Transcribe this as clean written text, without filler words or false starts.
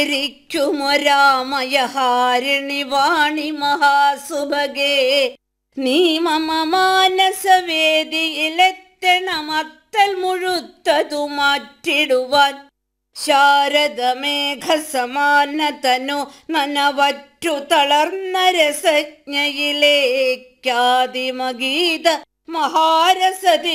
രിക്കുമൊരാമയഹാരിണി വാണി മഹാസുഭഗേ നീ മമ മാനസവേദിയിലെത്തണമത്തൽ മുഴുത്തതു മാറ്റിടുവാൻ ശാരദമേഘസമാനതനു നനവറ്റു തളർന്ന രസജ്ഞയിലേക്കാദിമഗീത മഹാരസതി